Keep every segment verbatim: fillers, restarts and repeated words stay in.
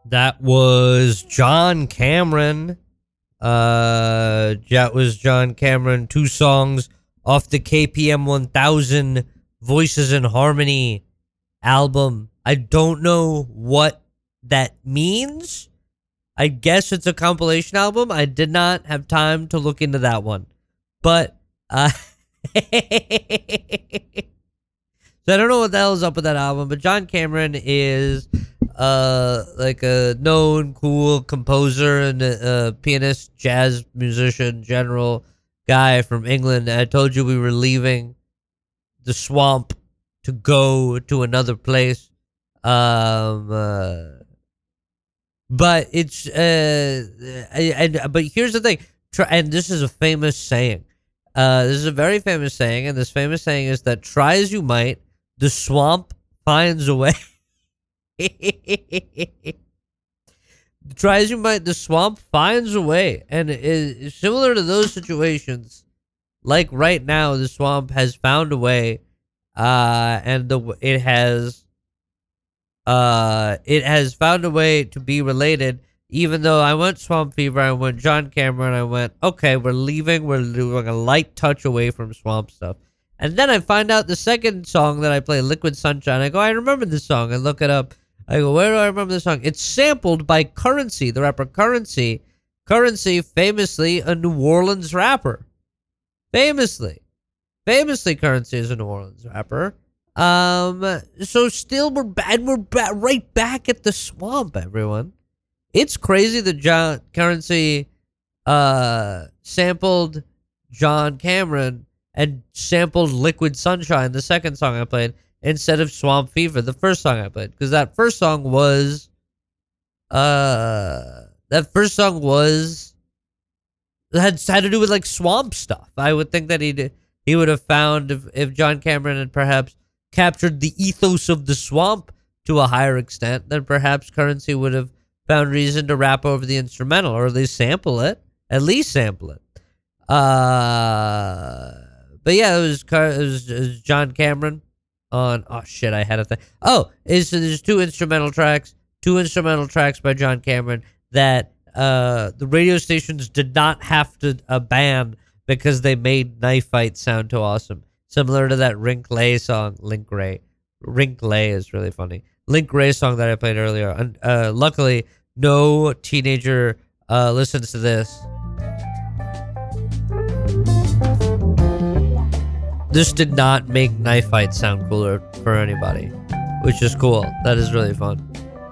That was John Cameron. Uh, that was John Cameron. Two songs off the K P M one thousand Voices in Harmony album. I don't know what that means. I guess it's a compilation album. I did not have time to look into that one. But, uh, so I don't know what the hell is up with that album, but John Cameron is uh like a known cool composer and a, a pianist, jazz musician, general guy from England. I told you we were leaving the swamp to go to another place. Um uh, but it's uh and but here's the thing, and this is a famous saying. Uh this is a very famous saying, and this famous saying is that try as you might, the swamp finds a way. Try as you might, the swamp finds a way. And it is similar to those situations. Like right now, the swamp has found a way, uh, and the it has uh it has found a way to be related. Even though I went Swamp Fever, I went John Cameron, I went, okay, we're leaving, we're doing a light touch away from swamp stuff. And then I find out the second song that I play, Liquid Sunshine. I go, I remember this song. I look it up. I go, where do I remember this song? It's sampled by Currency, the rapper Currency. Currency, famously a New Orleans rapper. Famously. Famously, Currency is a New Orleans rapper. Um, so still, we're bad. We're ba- right back at the swamp, everyone. It's crazy that John Currency uh, sampled John Cameron and sampled Liquid Sunshine, the second song I played, instead of Swamp Fever, the first song I played. Because that first song was... Uh, that first song was... Had, had to do with, like, swamp stuff. I would think that he'd, he would have found, if, if John Cameron had perhaps captured the ethos of the swamp to a higher extent, then perhaps Currency would have found reason to rap over the instrumental, or at least sample it. At least sample it. Uh... But yeah, it was, it was, it was John Cameron on... Oh, shit, I had a thing. Oh, it's, there's two instrumental tracks. Two instrumental tracks by John Cameron that uh, the radio stations did not have to uh, ban because they made Knife Fight sound too awesome. Similar to that Rink Lay song, Link Ray. Rink Lay is really funny. Link Ray song that I played earlier. And, uh, luckily, no teenager uh, listens to this. This did not make Knife Fight sound cooler for anybody, which is cool. That is really fun.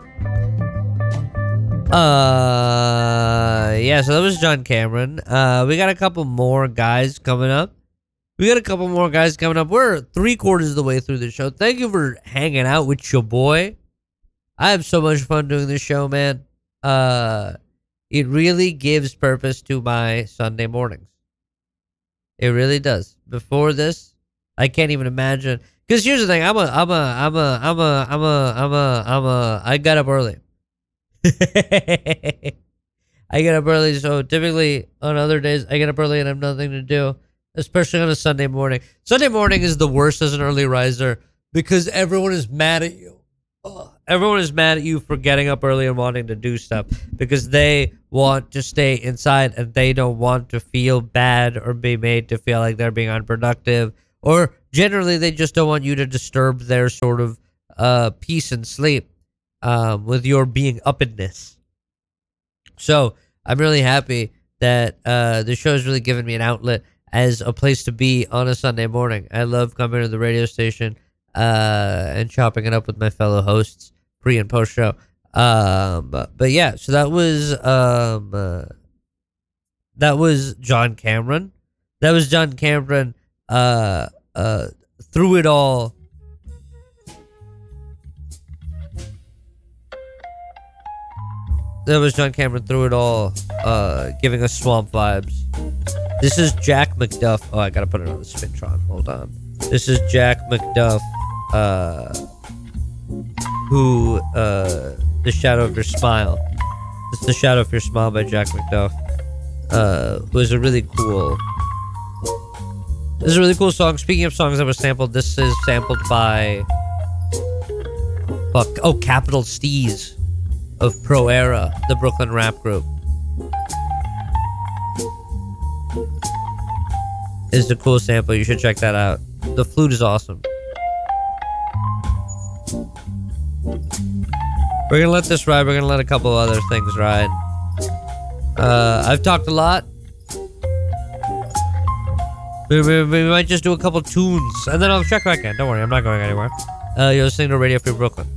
Uh, yeah, so that was John Cameron. Uh, we got a couple more guys coming up. We got a couple more guys coming up. We're three quarters of the way through the show. Thank you for hanging out with your boy. I have so much fun doing this show, man. Uh, it really gives purpose to my Sunday mornings. It really does. Before this, I can't even imagine. Because here's the thing: I'm a, I'm a, I'm a, I'm a, I'm a, I'm a, I'm a. I got up early. I get up early, so typically on other days I get up early and I have nothing to do, especially on a Sunday morning. Sunday morning is the worst as an early riser because everyone is mad at you. Ugh. Everyone is mad at you for getting up early and wanting to do stuff because they want to stay inside and they don't want to feel bad or be made to feel like they're being unproductive, or generally they just don't want you to disturb their sort of uh, peace and sleep um, with your being uppedness. So I'm really happy that uh, the show has really given me an outlet as a place to be on a Sunday morning. I love coming to the radio station uh, and chopping it up with my fellow hosts pre and post show. Um, but, but yeah, so that was um, uh, that was John Cameron. That was John Cameron uh, uh, through it all. That was John Cameron through it all, uh, giving us swamp vibes. This is Jack McDuff. Oh, I gotta put it on the Spintron. Hold on. This is Jack McDuff, uh, who, uh, The Shadow of Your Smile. It's The Shadow of Your Smile by Jack McDuff, uh, who is a really cool, this is a really cool song. Speaking of songs that were sampled, this is sampled by, fuck, oh, Capital Steez. of Pro Era, the Brooklyn rap group. It's a cool sample. You should check that out. The flute is awesome. We're gonna let this ride. We're gonna let a couple other things ride. Uh, I've talked a lot. We, we, we might just do a couple tunes, and then I'll check back in. Don't worry, I'm not going anywhere. Uh, you're listening to Radio Free Brooklyn.